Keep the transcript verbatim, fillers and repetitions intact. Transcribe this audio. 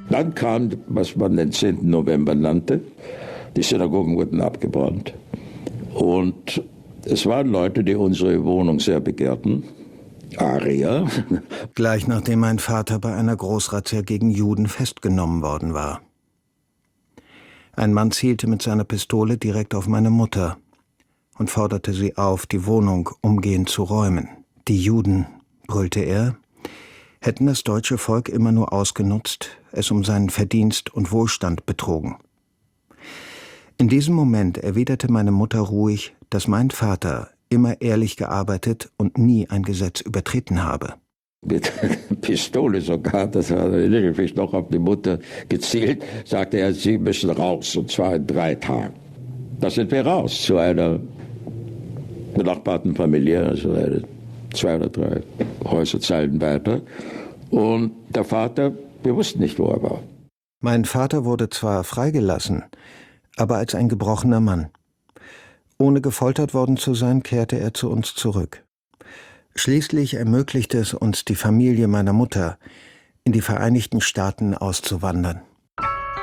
Dann kam, was man den zehnten November nannte. Die Synagogen wurden abgebrannt. Und es waren Leute, die unsere Wohnung sehr begehrten. Arier. Gleich nachdem mein Vater bei einer Großrazzia gegen Juden festgenommen worden war. Ein Mann zielte mit seiner Pistole direkt auf meine Mutter und forderte sie auf, die Wohnung umgehend zu räumen. Die Juden, brüllte er, hätten das deutsche Volk immer nur ausgenutzt, es um seinen Verdienst und Wohlstand betrogen. In diesem Moment erwiderte meine Mutter ruhig, dass mein Vater immer ehrlich gearbeitet und nie ein Gesetz übertreten habe. Mit Pistole sogar, das hat er lediglich noch auf die Mutter gezielt, sagte er, Sie müssen raus, und zwar in drei Tagen. Da sind wir raus, zu einer benachbarten Familie, also eine, zwei oder drei Häuserzeilen weiter. Und der Vater, wir wussten nicht, wo er war. Mein Vater wurde zwar freigelassen, aber als ein gebrochener Mann. Ohne gefoltert worden zu sein, kehrte er zu uns zurück. Schließlich ermöglichte es uns die Familie meiner Mutter, in die Vereinigten Staaten auszuwandern.